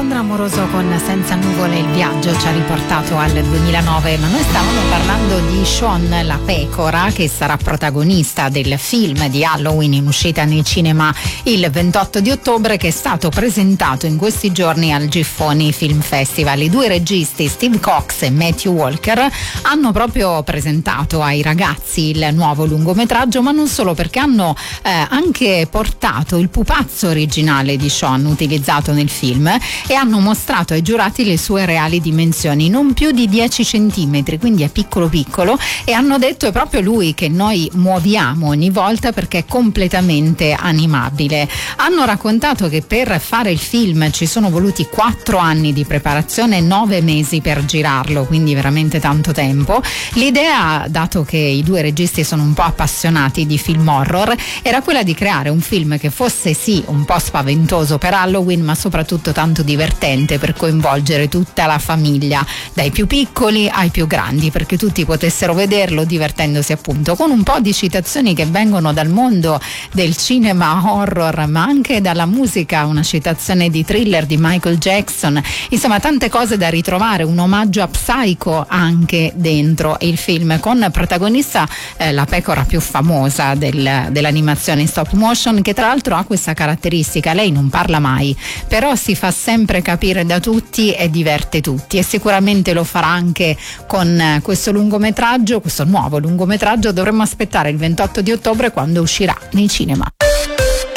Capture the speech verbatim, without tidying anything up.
Alessandra Amoroso con Senza nuvole, il viaggio ci ha riportato al duemilanove, ma noi stavamo parlando di Shaun la pecora, che sarà protagonista del film di Halloween in uscita nei cinema il ventotto di ottobre, che è stato presentato in questi giorni al Giffoni Film Festival. I due registi, Steve Cox e Matthew Walker, hanno proprio presentato ai ragazzi il nuovo lungometraggio, ma non solo, perché hanno eh, anche portato il pupazzo originale di Shaun utilizzato nel film e hanno mostrato ai giurati le sue reali dimensioni, non più di dieci centimetri, quindi è piccolo piccolo, e hanno detto è proprio lui che noi muoviamo ogni volta perché è completamente animabile. Hanno raccontato che per fare il film ci sono voluti quattro anni di preparazione e nove mesi per girarlo, quindi veramente tanto tempo. L'idea, dato che i due registi sono un po' appassionati di film horror, era quella di creare un film che fosse sì un po' spaventoso per Halloween, ma soprattutto tanto divertente per coinvolgere tutta la famiglia, dai più piccoli ai più grandi, perché tutti potessero vederlo divertendosi, appunto, con un po' di citazioni che vengono dal mondo del cinema horror, ma anche dalla musica, una citazione di Thriller di Michael Jackson, insomma tante cose da ritrovare, un omaggio a Psycho anche dentro il film, con protagonista eh, la pecora più famosa del, dell'animazione in stop motion, che tra l'altro ha questa caratteristica: lei non parla mai, però si fa sempre capire da tutti e diverte tutti, e sicuramente lo farà anche con questo lungometraggio, questo nuovo lungometraggio. Dovremmo aspettare il ventotto di ottobre, quando uscirà nei cinema.